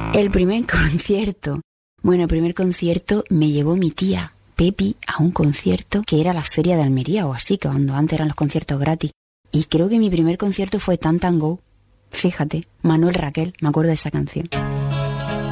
El primer concierto. Bueno, el primer concierto me llevó mi tía Pepi a un concierto que era la Feria de Almería o así, que cuando antes eran los conciertos gratis. Y creo que mi primer concierto fue Tan Tan Go. Fíjate, Manuel Raquel, me acuerdo de esa canción.